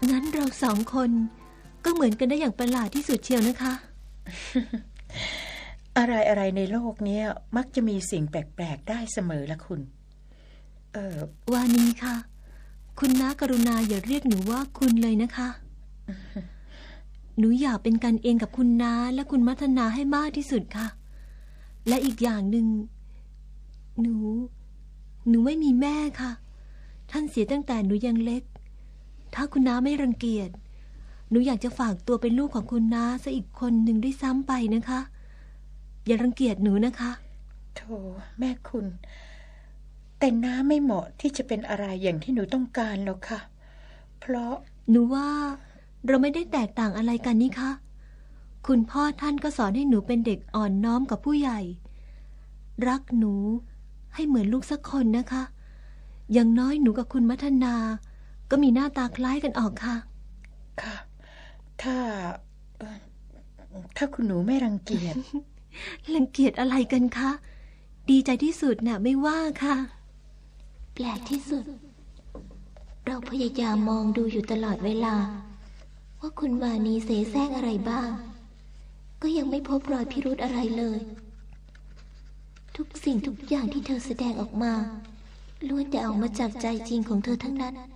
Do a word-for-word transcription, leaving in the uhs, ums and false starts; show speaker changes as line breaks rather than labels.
งั้นเราสองคนก็เหมือนกันได้อย่างประหลาดที่สุดเชียวนะคะ
อะไรอะไรในโลกนี้มักจะมีสิ่งแปลกๆได้เสมอละคุณเออ
วานีค่ะคุณน้ากรุณาอย่าเรียกหนูว่าคุณเลยนะคะ หนูอยากเป็นกันเองกับคุณน้าและคุณมัทนาให้มากที่สุดค่ะและอีกอย่างหนึ่งหนูหนูไม่มีแม่ค่ะท่านเสียตั้งแต่หนูยังเล็กถ้าคุณน้าไม่รังเกียจหนูอยากจะฝากตัวเป็นลูกของคุณน้าซะอีกคนหนึ่งด้วยซ้ำไปนะคะอย่ารังเกียจหนูนะคะ
โธ่แม่คุณแต่น้าไม่เหมาะที่จะเป็นอะไรอย่างที่หนูต้องการหรอกค่ะเพราะ
หนูว่าเราไม่ได้แตกต่างอะไรกันนี่คะคุณพ่อท่านก็สอนให้หนูเป็นเด็กอ่อนน้อมกับผู้ใหญ่รักหนูให้เหมือนลูกสักคนนะคะอย่างน้อยหนูกับคุณมัทนาก็มีหน้าตาคล้ายกันออกค่ะ
ค่ะถ้าถ้าคุณหนูไม่รังเกียจ
รังเกียจอะไรกันคะดีใจที่สุดน่ะไม่ว่าค่ะ
แปลกที่สุดเราพยายามมองดูอยู่ตลอดเวลาว่าคุณวานีเสแสร้งอะไรบ้างก็ยังไม่พบรอยพิรุธอะไรเลยทุกสิ่งทุกอย่างที่เธอแสดงออกมาล้วนแต่ออกมาจากใจจริงของเธอทั้งนั้น